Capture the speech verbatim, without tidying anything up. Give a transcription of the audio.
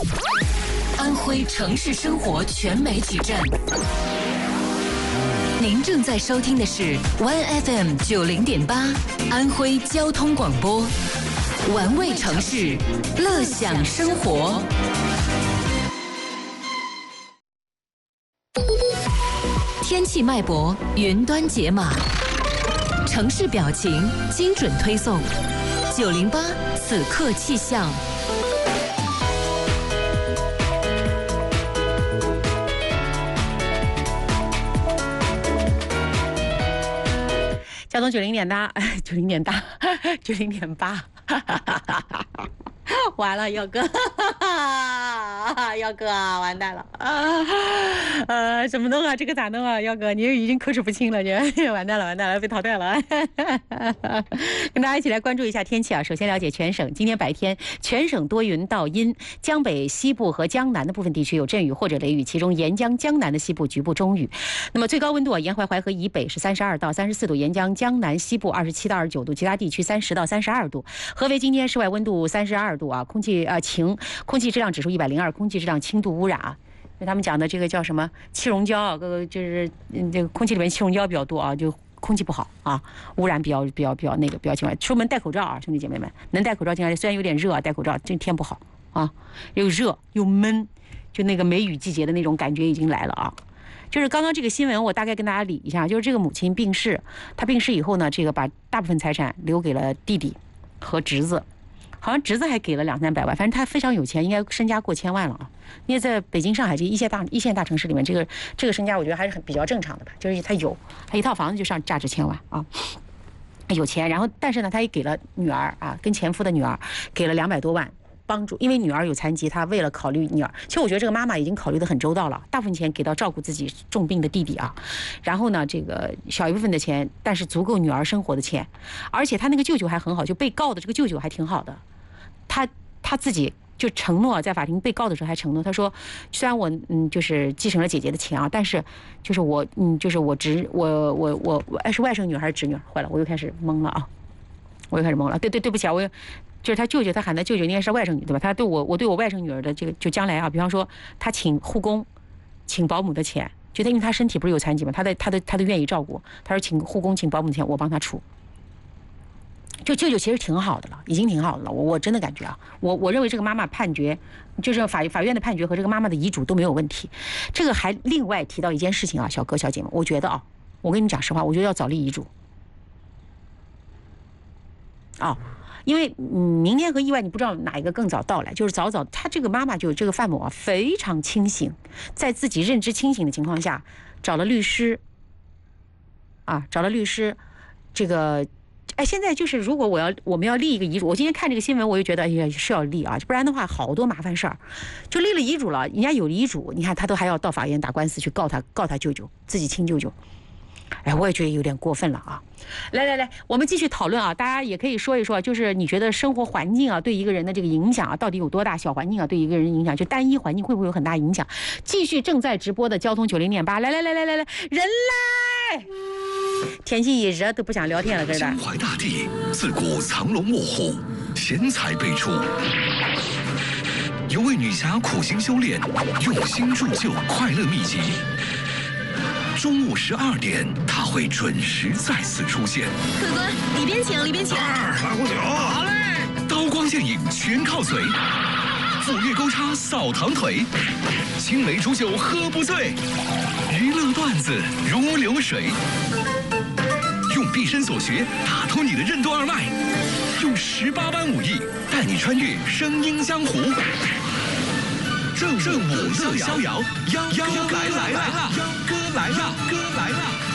安徽城市生活全媒体站。您正在收听的是 One F M 九零点八安徽交通广播，玩味城市，乐享生活。天气脉搏，云端解码，城市表情，精准推送。九零八此刻气象。交通九零点八，九零点八，九零点八，完了，耀哥，耀哥完蛋了，呃，怎么弄啊？这个咋弄啊？耀哥，你已经口齿不清了，你完蛋了，完蛋了，被淘汰了。跟大家一起来关注一下天气啊。首先了解全省，今天白天全省多云到阴，江北西部和江南的部分地区有阵雨或者雷雨，其中沿江江南的西部局部中雨。那么最高温度啊，沿淮淮河以北是三十二到三十四度，沿江江南西部二十七到二十九度，其他地区三十到三十二度。合肥今天室外温度三十二度啊，空气呃晴，空气质量指数一百零二，空气质量轻度污染啊。就他们讲的这个叫什么气溶胶啊，个就是嗯这个空气里面气溶胶比较多啊，就空气不好啊，污染比较比较比较那个比较情况。出门戴口罩啊，兄弟姐妹们，能戴口罩进来，虽然有点热啊，戴口罩，这天不好啊，又热又闷，就那个梅雨季节的那种感觉已经来了啊。就是刚刚这个新闻，我大概跟大家理一下，就是这个母亲病逝，她病逝以后呢，这个把大部分财产留给了弟弟和侄子。好像侄子还给了两三百万，反正他非常有钱，应该身家过千万了啊！因为在北京、上海这一线大一线大城市里面，这个这个身家我觉得还是很比较正常的吧，就是他有他一套房子就上价值千万啊，有钱。然后但是呢，他也给了女儿啊，跟前夫的女儿给了两百多万帮助，因为女儿有残疾，他为了考虑女儿，其实我觉得这个妈妈已经考虑得很周到了，大部分钱给到照顾自己重病的弟弟啊，然后呢，这个小一部分的钱，但是足够女儿生活的钱，而且他那个舅舅还很好，就被告的这个舅舅还挺好的。他他自己就承诺，在法庭被告的时候还承诺，他说，虽然我嗯就是继承了姐姐的钱啊，但是就是我嗯就是我侄我我我我哎是外甥女还是侄女？坏了，我又开始懵了啊，我又开始懵了。对对对不起啊，我又就是他舅舅，他喊他舅舅应该是外甥女对吧？他对我我对我外甥女儿的这个就将来啊，比方说他请护工、请保姆的钱，就他因为他身体不是有残疾嘛，他的他的他都愿意照顾，他说请护工、请保姆的钱我帮他出。就舅舅其实挺好的了，已经挺好的了。我我真的感觉啊，我我认为这个妈妈判决，就是法法院的判决和这个妈妈的遗嘱都没有问题。这个还另外提到一件事情啊，小哥小姐们，我觉得啊，我跟你讲实话，我觉得要早立遗嘱。啊、哦，因为嗯，明天和意外你不知道哪一个更早到来，就是早早，她这个妈妈就这个范某啊，非常清醒，在自己认知清醒的情况下，找了律师，啊，找了律师，这个。哎，现在就是如果我要我们要立一个遗嘱，我今天看这个新闻，我就觉得哎呀是要立啊，不然的话好多麻烦事儿。就立了遗嘱了，人家有遗嘱，你看他都还要到法院打官司去告他告他舅舅，自己亲舅舅。哎，我也觉得有点过分了啊！来来来，我们继续讨论啊，大家也可以说一说，就是你觉得生活环境啊对一个人的这个影响啊到底有多大？小环境啊对一个人影响，就单一环境会不会有很大影响？继续正在直播的交通九零点八，来来来来来来，人来！天气一热都不想聊天了，真的。 江淮大地自古藏龙卧虎，贤才辈出。有位女侠苦心修炼，用心铸就快乐秘籍。中午十二点，她会准时再次出现。 客官，里边请，里边请。 二拉壶酒，好嘞。刀光剑影全靠嘴，斧钺钩叉扫堂腿，青梅煮酒喝不醉，娱乐段子如流水。用毕生所学打通你的任督二脉，用十八般武艺带你穿越声音江湖。正正午乐逍遥，幺哥来了，幺哥来了，哥来了。